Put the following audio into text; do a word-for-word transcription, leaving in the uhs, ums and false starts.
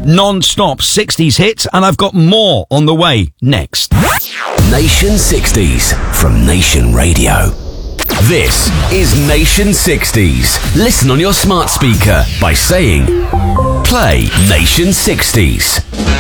non-stop sixties hits, and I've got more on the way next. Nation sixties from Nation Radio. This is Nation sixties. Listen on your smart speaker by saying, play Nation sixties.